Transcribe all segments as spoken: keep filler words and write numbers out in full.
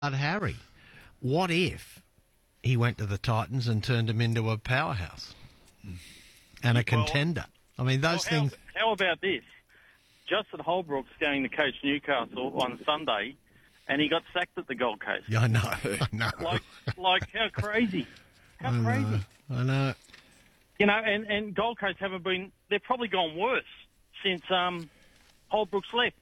Harry. What if he went to the Titans and turned him into a powerhouse and a contender? I mean, those well, how, things... How about this? Justin Holbrook's going to coach Newcastle on Sunday, and he got sacked at the Gold Coast. Yeah, I know. I know. Like, like how crazy. How I crazy. know. I know. You know, and, and Gold Coast haven't been... They've probably gone worse since um, Holbrook's left.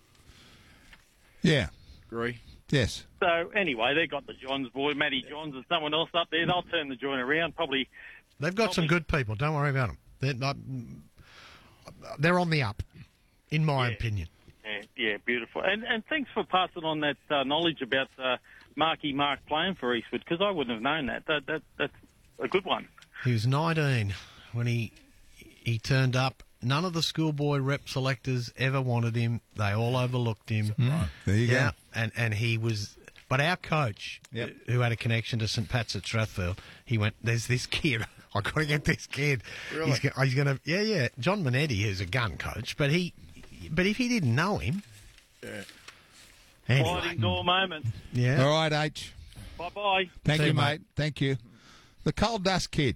Yeah. Agree. Yes. So, anyway, they've got the Johns boy, Matty Johns, and someone else up there. They'll turn the joint around, probably. They've got probably. some good people. Don't worry about them. They're, not, they're on the up, in my Yeah. opinion. Yeah, yeah, beautiful. And and thanks for passing on that uh, knowledge about uh, Marky Mark playing for Eastwood, because I wouldn't have known that. That, that. That's a good one. He was nineteen when he he turned up. None of the schoolboy rep selectors ever wanted him. They all overlooked him. Right. There you yeah, go. and and he was. But our coach, Yep. who had a connection to St Pat's at Strathfield, he went, "There's this kid. I've got to get this kid. Really? He's, go- he's going to, yeah, yeah." John Minetti, who's a gun coach, but he, but if he didn't know him, Yeah. anyway, Sliding door moment. yeah. All right, H. Bye-bye. Thank See you, you, mate. mate. Thank you. The Coal Dust Kid.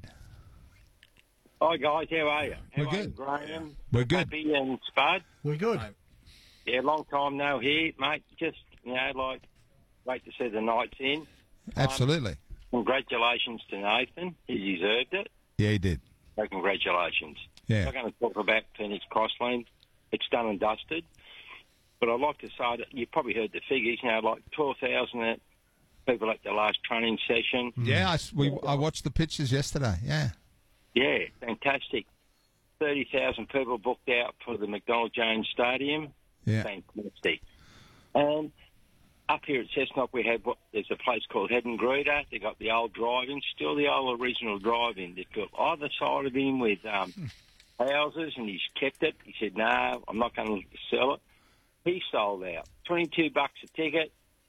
Hi guys, how are you? We're How good. Are you, Graham? We're good. Happy and Spud. We're good. Mate. Yeah, long time no here, mate. Just you know, like great to see the Knights in. Absolutely. Congratulations to Nathan. He deserved it. Yeah, he did. So congratulations. Yeah. I'm going to talk about Phoenix Crossland. It's done and dusted. But I'd like to say that you probably heard the figures. You know, like twelve thousand people at the last training session. Yeah, I, s- we, I watched the pictures yesterday. Yeah. Yeah, fantastic. thirty thousand people booked out for the McDonald Jones Stadium. Yeah. Fantastic. And up here at Cessnock, we have what there's a place called Head and Greeter. They've got the old drive-in, still the old original drive-in. They've got either side of him with um, houses, and he's kept it. He said, "No, I'm not going to sell it." He sold out. twenty-two bucks a ticket,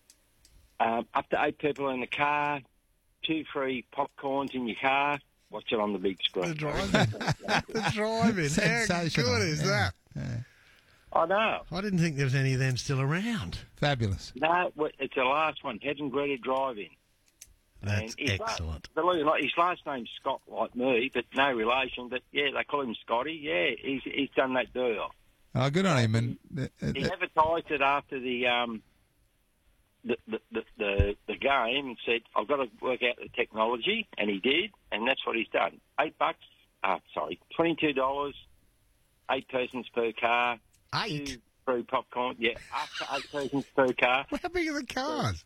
um, up to eight people in the car, two free popcorns in your car. Watch it on the big screen. The drive-in. the drive-in. How Sensational. good is Yeah. that? Yeah. I know. I didn't think there was any of them still around. Fabulous. No, well, it's the last one. Head and Greeter drive-in. That's And his la- excellent. believe it or not, his last name's Scott, like me, but no relation. But yeah, they call him Scotty. Yeah, he's he's done that deal. Oh, good on him. And uh, uh, He advertised it after the um the the, the the the game and said, "I've got to work out the technology," and he did, and that's what he's done. Eight bucks. Uh, sorry, twenty-two dollars. Eight persons per car. Eight? Two free popcorn. Yeah, up to eight persons per car. How big are the cars?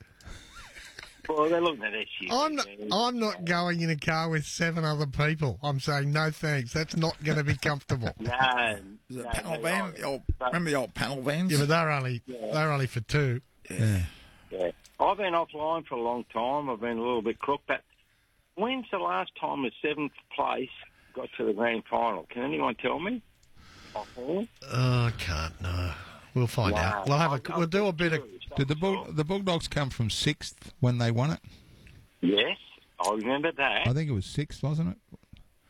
Well, they're looking at S U Vs. I'm not, man. I'm not going in a car with seven other people. I'm saying no thanks. That's not going to be comfortable. No, Is it no, a panel no, van? no. The old, But- remember the old panel vans? Yeah, but they're only they're only for two. yeah. Yeah. I've been offline for a long time. I've been a little bit crook, but when's the last time a seventh place got to the grand final? Can anyone tell me? Offhand? Oh, I can't. No, we'll find Wow. out. We'll have a we'll do a bit of. Did the Bull, the Bulldogs come from sixth when they won it? Yes, I remember that. I think it was sixth, wasn't it?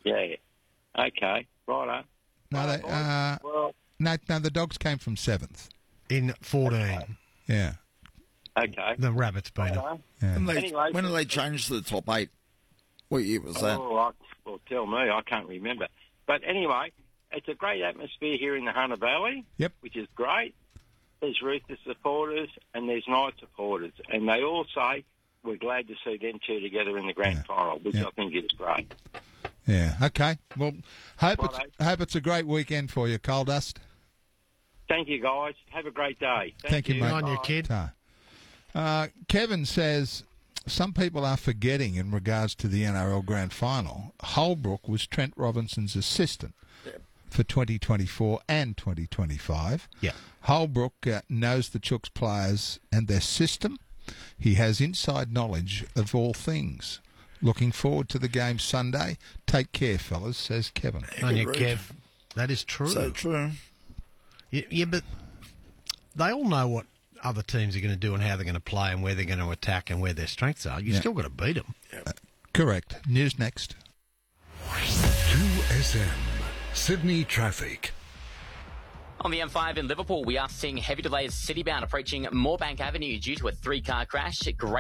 Yeah. Okay. Righto. No, they, uh, Well, no, no. The Dogs came from seventh. In fourteen, Yeah. okay. the Rabbits beat them. Righto. Yeah. When, they, Anyway- when did they change to the top eight? What year was that? Oh, I, well, tell me. I can't remember. But anyway, it's a great atmosphere here in the Hunter Valley. Yep. Which is great. There's Ruther supporters and there's Knight supporters, and they all say we're glad to see them two together in the grand Yeah. final, which Yeah. I think is great. Yeah. Okay. Well, hope it's Righto. hope it's a great weekend for you, Coal Dust. Thank you, guys. Have a great day. Thank, Thank you, you. mate. Good on you, Bye. kid. Ta. Uh, Kevin says some people are forgetting in regards to the N R L Grand Final. Holbrook was Trent Robinson's assistant for twenty twenty-four and twenty twenty-five. Yeah. Holbrook uh, knows the Chooks players and their system. He has inside knowledge of all things. Looking forward to the game Sunday. Take care, fellas, says Kevin. On you, Good Kev. That is true. So true. Yeah, yeah, but they all know what other teams are going to do and how they're going to play and where they're going to attack and where their strengths are. You Yeah. still got to beat them. Correct. News next. two S M Sydney traffic. On the M five in Liverpool, we are seeing heavy delays citybound approaching Moorbank Avenue due to a three-car crash. Great